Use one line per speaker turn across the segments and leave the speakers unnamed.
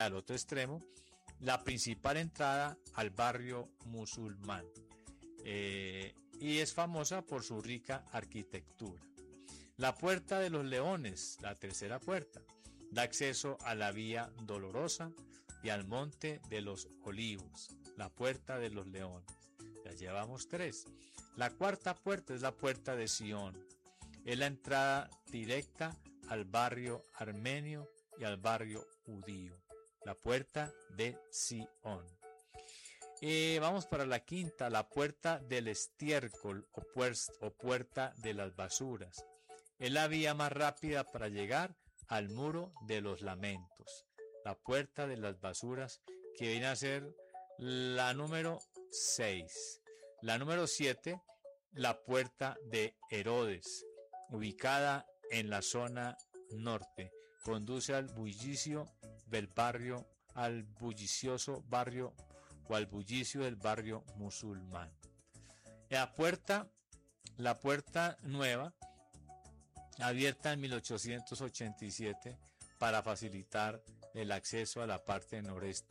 al otro extremo, la principal entrada al barrio musulmán. Y es famosa por su rica arquitectura. La Puerta de los Leones, la tercera puerta, da acceso a la Vía Dolorosa y al Monte de los Olivos, la Puerta de los Leones. Ya llevamos 3. La cuarta puerta es la Puerta de Sion. Es la entrada directa al barrio armenio y al barrio judío, la Puerta de Sion. Vamos para la quinta, la Puerta del Estiércol o Puerta de las Basuras. Es la vía más rápida para llegar al Muro de los Lamentos, la Puerta de las Basuras, que viene a ser la número 6. La número 7, la Puerta de Herodes, ubicada en la zona norte, conduce al bullicio del barrio, al bullicioso barrio o al bullicio del barrio musulmán. La puerta nueva, abierta en 1887 para facilitar el acceso a la parte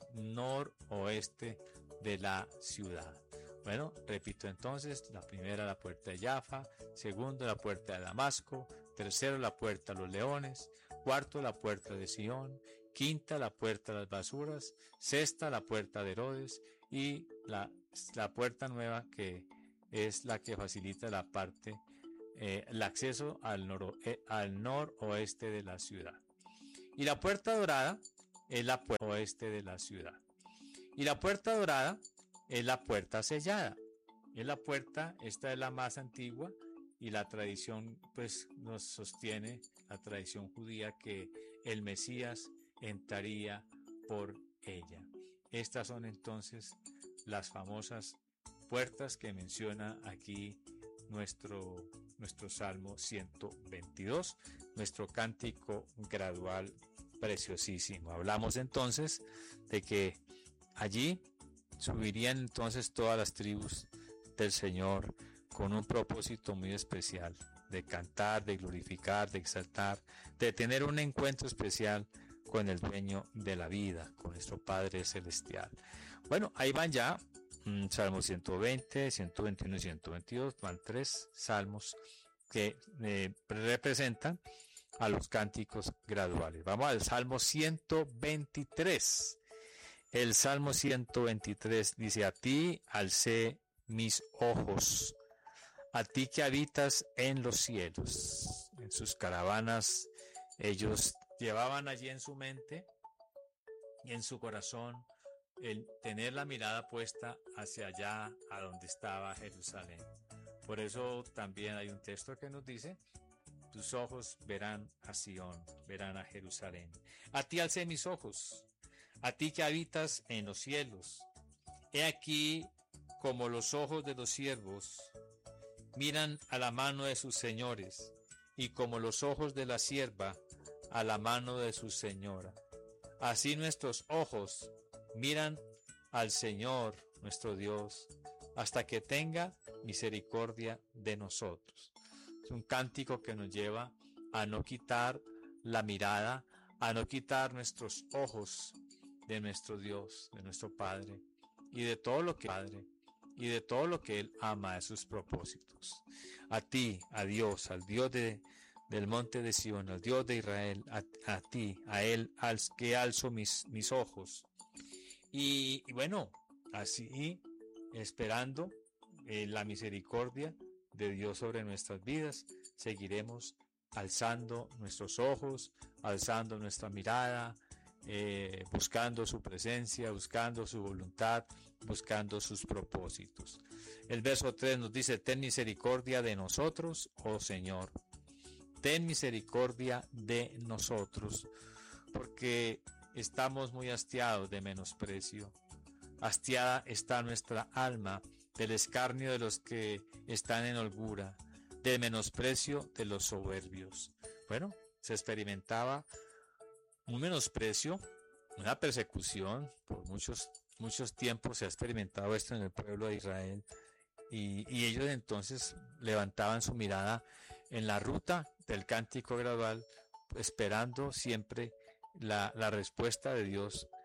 noroeste de la ciudad. Bueno, repito entonces: la primera, la Puerta de Jaffa; segundo, la Puerta de Damasco; tercero, la Puerta de los Leones; cuarto, la Puerta de Sion; quinta, la Puerta de las Basuras; sexta, la Puerta de Herodes; y la puerta nueva, que es la que facilita la parte el acceso al noroeste de la ciudad. Y la Puerta Dorada es la puerta oeste de la ciudad. Y la Puerta Dorada es la puerta sellada. Es la puerta, esta es la más antigua, y la tradición pues nos sostiene, la tradición judía, que el Mesías entraría por ella. Estas son entonces las famosas puertas que menciona aquí nuestro Salmo 122, nuestro cántico gradual preciosísimo. Hablamos entonces de que allí subirían entonces todas las tribus del Señor con un propósito muy especial, de cantar, de glorificar, de exaltar, de tener un encuentro especial con el dueño de la vida, con nuestro Padre Celestial. Bueno, ahí van ya Salmos 120, 121 y 122, van 3 salmos que representan a los cánticos graduales. Vamos al Salmo 123. El Salmo 123 dice: a ti alcé mis ojos, a ti que habitas en los cielos. En sus caravanas ellos llevaban allí en su mente y en su corazón el tener la mirada puesta hacia allá, a donde estaba Jerusalén. Por eso también hay un texto que nos dice: tus ojos verán a Sión, verán a Jerusalén. A ti alcé mis ojos, a ti que habitas en los cielos. He aquí como los ojos de los siervos miran a la mano de sus señores, y como los ojos de la sierva a la mano de su señora. Así nuestros ojos miran al Señor nuestro Dios, hasta que tenga misericordia de nosotros. Es un cántico que nos lleva a no quitar la mirada, a no quitar nuestros ojos de nuestro Dios, de nuestro Padre, y de todo lo que Él ama, de sus propósitos. A ti, a Dios, al Dios del monte de Sion, al Dios de Israel, a ti, a Él, al que alzo mis ojos. Y bueno, así esperando la misericordia de Dios sobre nuestras vidas, seguiremos alzando nuestros ojos, alzando nuestra mirada, buscando su presencia, buscando su voluntad, buscando sus propósitos. El verso 3 nos dice: ten misericordia de nosotros, oh Señor, ten misericordia de nosotros, porque estamos muy hastiados de menosprecio. Hastiada está nuestra alma del escarnio de los que están en holgura, del menosprecio de los soberbios. Bueno, se experimentaba un menosprecio, una persecución. Por muchos tiempos se ha experimentado esto en el pueblo de Israel, y ellos entonces levantaban su mirada en la ruta del cántico gradual, esperando siempre la respuesta de Dios